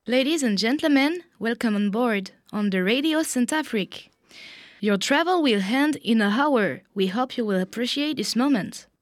Ladies and gentlemen, welcome on board on the Radio Saint-Afrique. Your travel will end in an hour. We hope you will appreciate this moment.